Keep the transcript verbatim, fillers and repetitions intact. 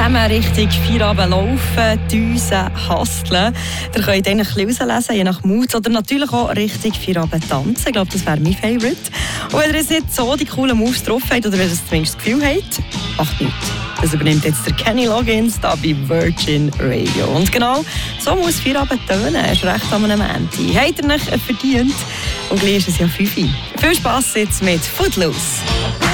zusammen Richtung Feierabend laufen, düsen, hustlen. Ihr könnt eigentlich ein bisschen rauslesen, je nach Mut. Oder natürlich auch Richtung Feierabend tanzen. Ich glaube, das wäre mein Favourite. Und wenn ihr jetzt nicht so die coolen Moves drauf habt, oder wenn ihr zumindest das Gefühl habt, macht nichts. Das übernimmt jetzt der Kenny Loggins da bei Virgin Radio. Und genau so muss Feierabend tönen. Erst recht an einem Ende. Habt ihr nicht verdient? Und gleich ist es ja fünf Uhr. Viel Spass jetzt mit Footloose.